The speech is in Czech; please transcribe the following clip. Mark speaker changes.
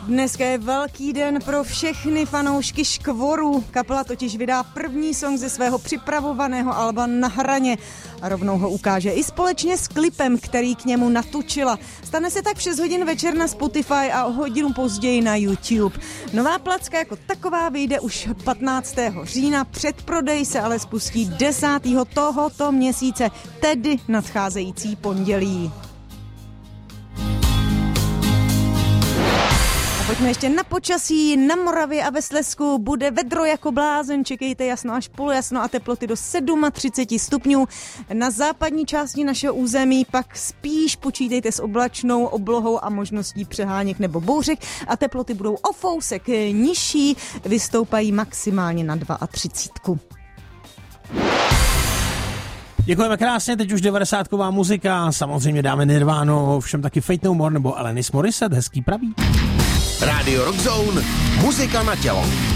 Speaker 1: Dneska je velký den pro všechny fanoušky Škvoru. Kapela totiž vydá první song ze svého připravovaného alba Na hraně a rovnou ho ukáže i společně s klipem, který k němu natočila. Stane se tak v 6 hodin večer na Spotify a o hodinu později na YouTube. Nová placka jako taková vyjde už 15. října, předprodej se ale spustí 10. tohoto měsíce, tedy nadcházející pondělí. Pojďme ještě na počasí. Na Moravě a ve Slezsku bude vedro jako blázen, čekejte jasno až polojasno a teploty do 37 stupňů. Na západní části našeho území pak spíš počítejte s oblačnou oblohou a možností přeháněk nebo bouřek a teploty budou o fousek nižší, vystoupají maximálně na 32.
Speaker 2: Děkujeme krásně, teď už 90ková muzika, samozřejmě dáme Nirvánu, všem taky Fate No More nebo Alanis Morissette, hezký pravý.
Speaker 3: Rádio Rock Zone, muzika na tělo.